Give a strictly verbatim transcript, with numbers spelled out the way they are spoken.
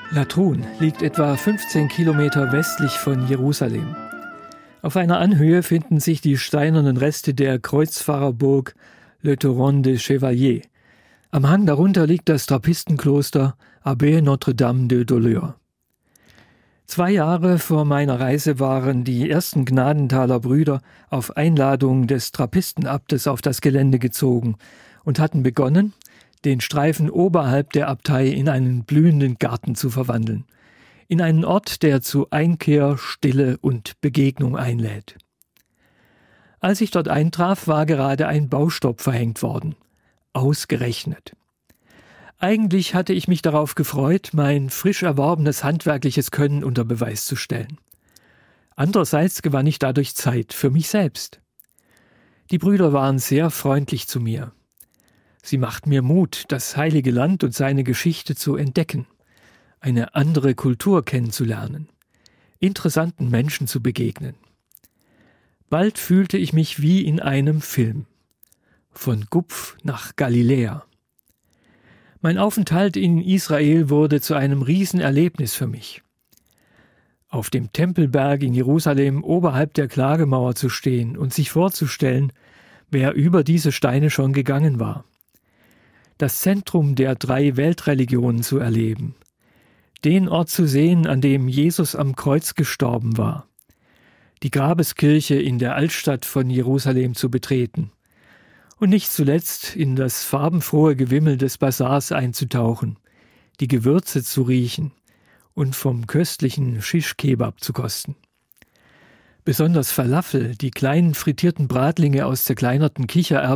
Latrun liegt etwa fünfzehn Kilometer westlich von Jerusalem. Auf einer Anhöhe finden sich die steinernen Reste der Kreuzfahrerburg Le Torrent des Chevaliers. Am Hang darunter liegt das Trappistenkloster Abbé Notre-Dame de Doleure. Zwei Jahre vor meiner Reise waren die ersten Gnadenthaler Brüder auf Einladung des Trappistenabtes auf das Gelände gezogen und hatten begonnen, den Streifen oberhalb der Abtei in einen blühenden Garten zu verwandeln, in einen Ort, der zu Einkehr, Stille und Begegnung einlädt. Als ich dort eintraf, war gerade ein Baustopp verhängt worden. Ausgerechnet. Eigentlich hatte ich mich darauf gefreut, mein frisch erworbenes handwerkliches Können unter Beweis zu stellen. Andererseits gewann ich dadurch Zeit für mich selbst. Die Brüder waren sehr freundlich zu mir. Sie machten mir Mut, das heilige Land und seine Geschichte zu entdecken, eine andere Kultur kennenzulernen, interessanten Menschen zu begegnen. Bald fühlte ich mich wie in einem Film. Von Gupf nach Galiläa. Mein Aufenthalt in Israel wurde zu einem Riesenerlebnis für mich. Auf dem Tempelberg in Jerusalem oberhalb der Klagemauer zu stehen und sich vorzustellen, wer über diese Steine schon gegangen war. Das Zentrum der drei Weltreligionen zu erleben, den Ort zu sehen, an dem Jesus am Kreuz gestorben war, die Grabeskirche in der Altstadt von Jerusalem zu betreten und nicht zuletzt in das farbenfrohe Gewimmel des Basars einzutauchen, die Gewürze zu riechen und vom köstlichen Shish-Kebab zu kosten. Besonders Falafel, die kleinen frittierten Bratlinge aus zerkleinerten Kichererbsen,